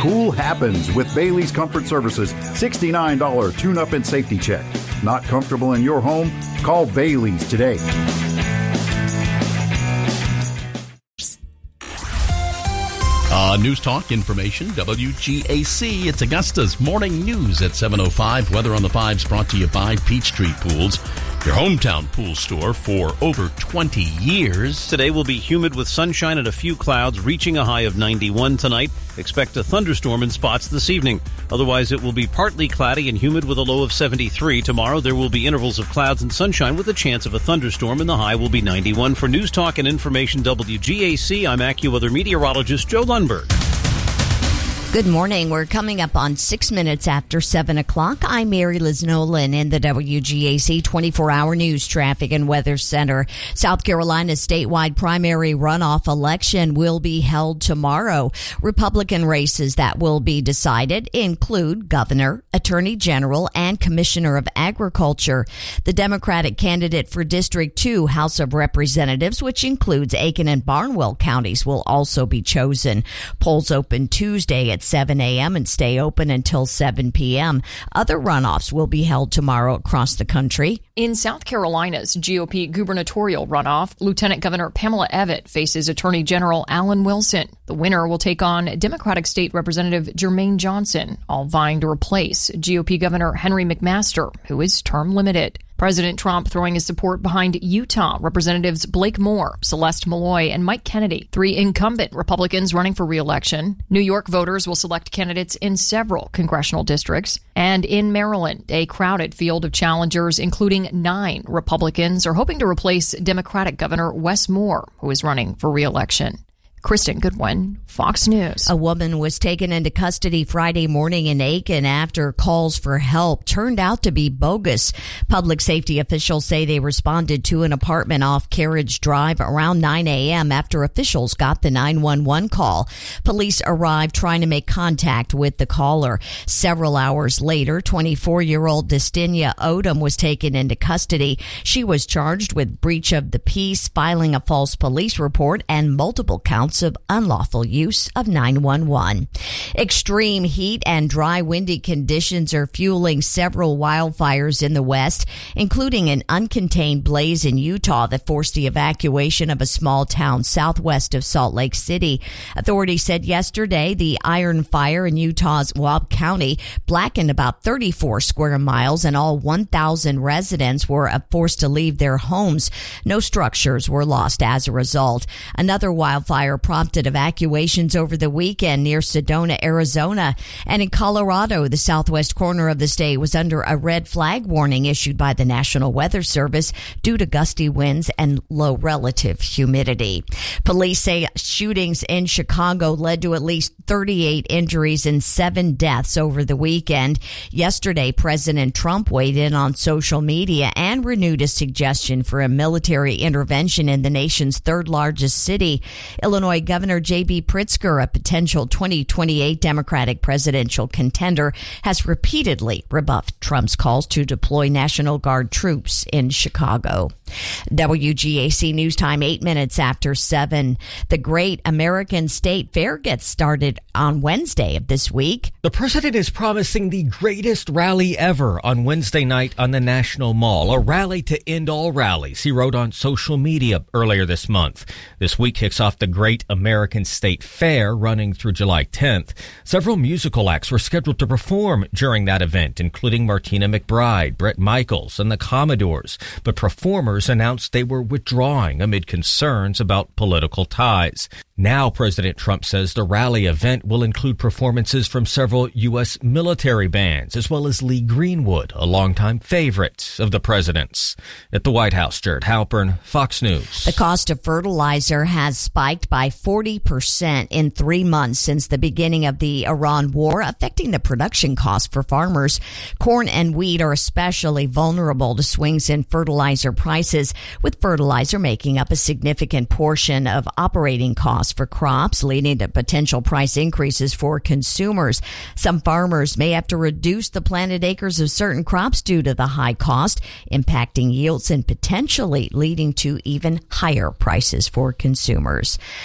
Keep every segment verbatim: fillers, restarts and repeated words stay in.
Cool happens with Bailey's Comfort Services sixty-nine dollars tune-up and safety check. Not comfortable in your home? Call Bailey's today. Uh, News Talk information, W G A C. It's Augusta's Morning News at seven oh five. Weather on the fives brought to you by Peachtree Pools, your hometown pool store for over twenty years. Today will be humid with sunshine and a few clouds, reaching a high of ninety-one tonight. Expect a thunderstorm in spots this evening. Otherwise, it will be partly cloudy and humid with a low of seventy-three. Tomorrow, there will be intervals of clouds and sunshine with a chance of a thunderstorm, and the high will be ninety-one. For News Talk and Information W G A C, I'm AccuWeather meteorologist Joe Lundberg. Good morning. We're coming up on six minutes after seven o'clock. I'm Mary Liz Nolan in the W G A C twenty-four hour News Traffic and Weather Center. South Carolina's statewide primary runoff election will be held tomorrow. Republican races that will be decided include governor, attorney general, and commissioner of agriculture. The Democratic candidate for District two House of Representatives, which includes Aiken and Barnwell counties, will also be chosen. Polls open Tuesday at seven a.m. and stay open until seven p.m. Other runoffs will be held tomorrow across the country. In South Carolina's G O P gubernatorial runoff, Lieutenant Governor Pamela Evette faces Attorney General Alan Wilson. The winner will take on Democratic State Representative Jermaine Johnson, all vying to replace G O P Governor Henry McMaster, who is term limited. President Trump throwing his support behind Utah Representatives Blake Moore, Celeste Malloy, and Mike Kennedy, three incumbent Republicans running for re-election. New York voters will select candidates in several congressional districts. And in Maryland, a crowded field of challengers, including nine Republicans, are hoping to replace Democratic Governor Wes Moore, who is running for re-election. Kristen Goodwin, Fox News. A woman was taken into custody Friday morning in Aiken after calls for help turned out to be bogus. Public safety officials say they responded to an apartment off Carriage Drive around nine a.m. after officials got the nine one one call. Police arrived trying to make contact with the caller. Several hours later, twenty-four-year-old Destinia Odom was taken into custody. She was charged with breach of the peace, filing a false police report, and multiple counts of unlawful use of nine one one. Extreme heat and dry, windy conditions are fueling several wildfires in the West, including an uncontained blaze in Utah that forced the evacuation of a small town southwest of Salt Lake City. Authorities said yesterday the Iron Fire in Utah's Webb County blackened about thirty-four square miles, and all one thousand residents were forced to leave their homes. No structures were lost as a result. Another wildfire prompted evacuations over the weekend near Sedona, Arizona. And in Colorado, the southwest corner of the state was under a red flag warning issued by the National Weather Service due to gusty winds and low relative humidity. Police say shootings in Chicago led to at least thirty-eight injuries and seven deaths over the weekend. Yesterday, President Trump weighed in on social media and renewed a suggestion for a military intervention in the nation's third largest city. Illinois Governor J B Pritzker, a potential twenty twenty-eight Democratic presidential contender, has repeatedly rebuffed Trump's calls to deploy National Guard troops in Chicago. W G A C News Time, eight minutes after seven. The Great American State Fair gets started on Wednesday of this week. The president is promising the greatest rally ever on Wednesday night on the National Mall, a rally to end all rallies, he wrote on social media earlier this month. This week kicks off the Great American State Fair, running through July tenth. Several musical acts were scheduled to perform during that event, including Martina McBride, Bret Michaels, and the Commodores, but performers announced they were withdrawing amid concerns about political ties. Now, President Trump says the rally event will include performances from several U S military bands, as well as Lee Greenwood, a longtime favorite of the president's. At the White House, Jared Halpern, Fox News. The cost of fertilizer has spiked by forty percent in three months since the beginning of the Iran war, affecting the production costs for farmers. Corn and wheat are especially vulnerable to swings in fertilizer prices, with fertilizer making up a significant portion of operating costs for crops, leading to potential price increases for consumers. Some farmers may have to reduce the planted acres of certain crops due to the high cost, impacting yields and potentially leading to even higher prices for consumers.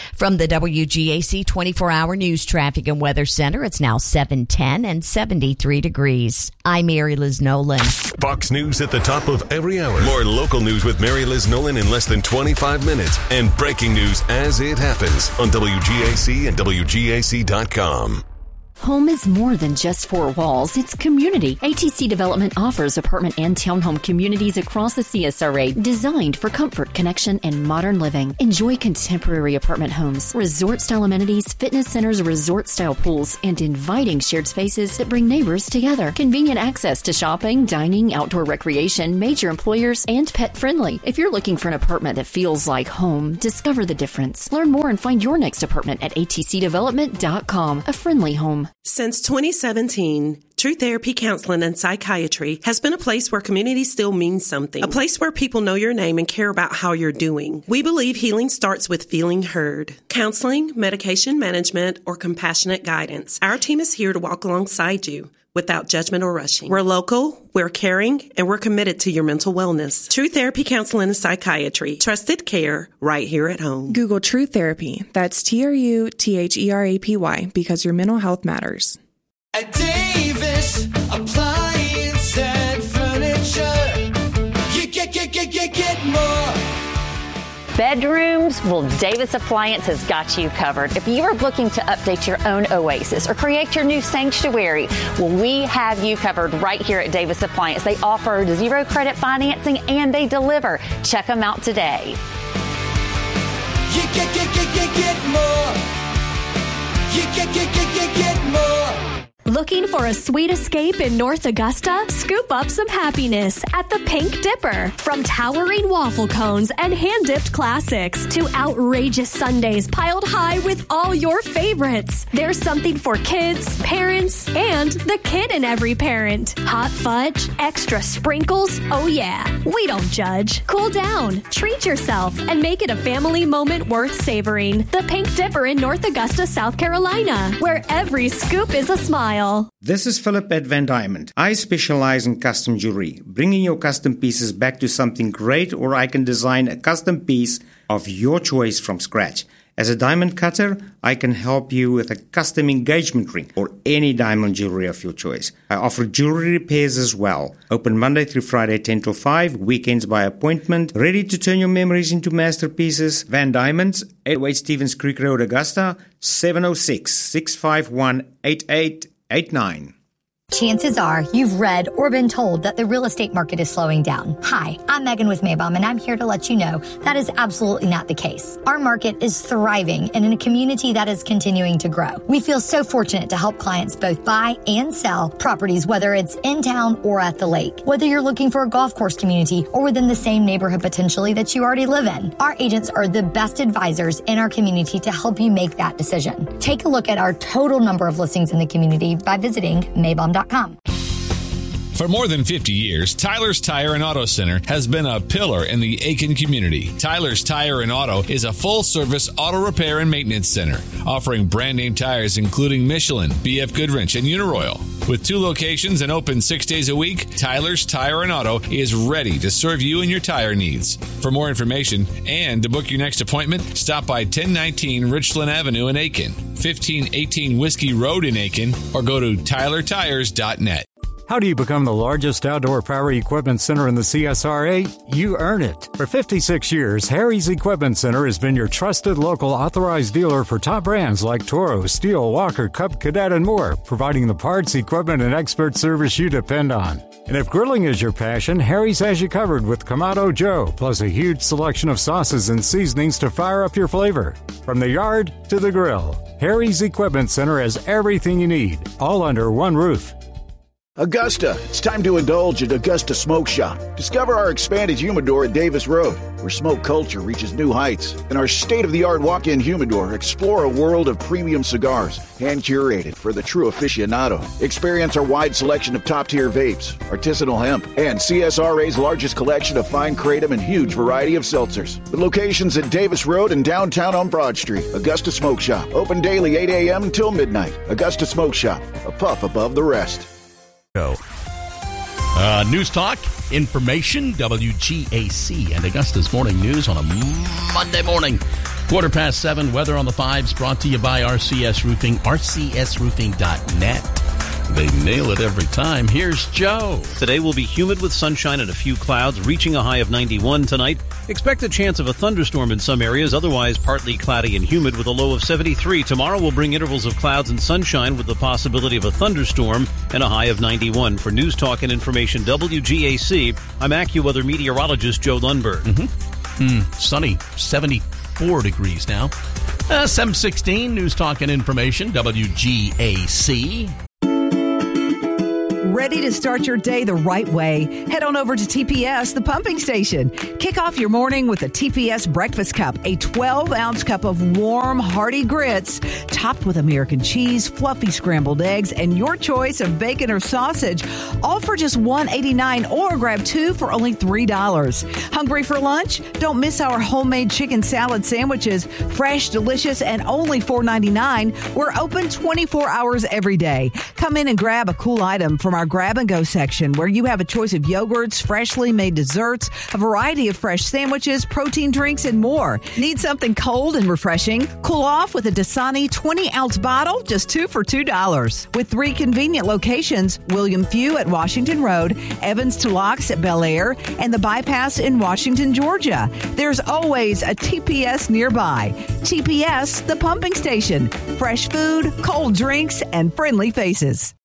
From the W G A C twenty-four hour News Traffic and Weather Center, it's now seven ten and seventy-three degrees. I'm Mary Liz Nolan. Fox News at the top of every hour. More local news with Mary Liz Nolan in less than twenty-five minutes. And breaking news as it happens on W G A C and W G A C dot com. Home is more than just four walls. It's community. A T C Development offers apartment and townhome communities across the C S R A designed for comfort, connection, and modern living. Enjoy contemporary apartment homes, resort-style amenities, fitness centers, resort-style pools, and inviting shared spaces that bring neighbors together. Convenient access to shopping, dining, outdoor recreation, major employers, and pet-friendly. If you're looking for an apartment that feels like home, discover the difference. Learn more and find your next apartment at A T C development dot com. A friendly home. Since twenty seventeen, True Therapy Counseling and Psychiatry has been a place where community still means something. A place where people know your name and care about how you're doing. We believe healing starts with feeling heard. Counseling, medication management, or compassionate guidance. Our team is here to walk alongside you without judgment or rushing. We're local, we're caring, and we're committed to your mental wellness. True Therapy Counseling and Psychiatry. Trusted care right here at home. Google True Therapy. That's T R U T H E R A P Y because your mental health matters. At Davis Appliance and Furniture, you get, get, get, get, get more. Bedrooms? Well, Davis Appliance has got you covered. If you are looking to update your own oasis or create your new sanctuary, well, we have you covered right here at Davis Appliance. They offer zero credit financing and they deliver. Check them out today. You get, get, get, get, get more. You get, get, get, get, get more. Looking for a sweet escape in North Augusta? Scoop up some happiness at the Pink Dipper. From towering waffle cones and hand-dipped classics to outrageous sundaes piled high with all your favorites. There's something for kids, parents, and the kid in every parent. Hot fudge, extra sprinkles, oh yeah, we don't judge. Cool down, treat yourself, and make it a family moment worth savoring. The Pink Dipper in North Augusta, South Carolina, where every scoop is a smile. This is Philip at Van Diamond. I specialize in custom jewelry, bringing your custom pieces back to something great, or I can design a custom piece of your choice from scratch. As a diamond cutter, I can help you with a custom engagement ring or any diamond jewelry of your choice. I offer jewelry repairs as well. Open Monday through Friday, ten till five, weekends by appointment. Ready to turn your memories into masterpieces? Van Diamonds, eight oh eight Stevens Creek Road, Augusta, seven oh six, six five one, eight eight eight nine. Chances are you've read or been told that the real estate market is slowing down. Hi, I'm Megan with Maybaum, and I'm here to let you know that is absolutely not the case. Our market is thriving and in a community that is continuing to grow. We feel so fortunate to help clients both buy and sell properties, whether it's in town or at the lake. Whether you're looking for a golf course community or within the same neighborhood potentially that you already live in, our agents are the best advisors in our community to help you make that decision. Take a look at our total number of listings in the community by visiting Maybaum dot com. For more than fifty years, Tyler's Tire and Auto Center has been a pillar in the Aiken community. Tyler's Tire and Auto is a full-service auto repair and maintenance center, offering brand-name tires including Michelin, B F Goodwrench, and Uniroyal. With two locations and open six days a week, Tyler's Tire and Auto is ready to serve you and your tire needs. For more information and to book your next appointment, stop by ten nineteen Richland Avenue in Aiken, fifteen eighteen Whiskey Road in Aiken, or go to tyler tires dot net. How do you become the largest outdoor power equipment center in the C S R A? You earn it. For fifty-six years, Harry's Equipment Center has been your trusted local authorized dealer for top brands like Toro, Steel, Walker, Cub Cadet, and more, providing the parts, equipment, and expert service you depend on. And if grilling is your passion, Harry's has you covered with Kamado Joe, plus a huge selection of sauces and seasonings to fire up your flavor. From the yard to the grill, Harry's Equipment Center has everything you need, all under one roof. Augusta, it's time to indulge at Augusta Smoke Shop. Discover our expanded humidor at Davis Road, where smoke culture reaches new heights. In our state-of-the-art walk-in humidor, explore a world of premium cigars, hand-curated for the true aficionado. Experience our wide selection of top-tier vapes, artisanal hemp, and C S R A's largest collection of fine kratom and huge variety of seltzers. With locations at Davis Road and downtown on Broad Street, Augusta Smoke Shop. Open daily eight a.m. until midnight. Augusta Smoke Shop, a puff above the rest. Uh, news talk, information, W G A C and Augusta's Morning News on a Monday morning. Quarter past seven, weather on the fives brought to you by R C S Roofing, R C S roofing dot net. They nail it every time. Here's Joe. Today will be humid with sunshine and a few clouds, reaching a high of ninety-one tonight. Expect a chance of a thunderstorm in some areas, otherwise partly cloudy and humid with a low of seventy-three. Tomorrow will bring intervals of clouds and sunshine with the possibility of a thunderstorm and a high of ninety-one. For News Talk and Information W G A C, I'm AccuWeather meteorologist Joe Lundberg. Mm-hmm. Mm, sunny, seventy-four degrees now. Uh, seven sixteen, News Talk and Information W G A C. Ready to start your day the right way? Head on over to T P S, the pumping station. Kick off your morning with a T P S breakfast cup, a twelve-ounce cup of warm, hearty grits, topped with American cheese, fluffy scrambled eggs, and your choice of bacon or sausage, all for just one dollar and eighty-nine cents, or grab two for only three dollars. Hungry for lunch? Don't miss our homemade chicken salad sandwiches, fresh, delicious, and only four dollars and ninety-nine cents. We're open twenty-four hours every day. Come in and grab a cool item from our grab-and-go section, where you have a choice of yogurts, freshly made desserts, a variety of fresh sandwiches, protein drinks, and more. Need something cold and refreshing? Cool off with a Dasani twenty-ounce bottle, just two for two dollars. With three convenient locations, William Few at Washington Road, Evans to Locks at Bel Air, and the Bypass in Washington, Georgia. There's always a T P S nearby. T P S, the pumping station. Fresh food, cold drinks, and friendly faces.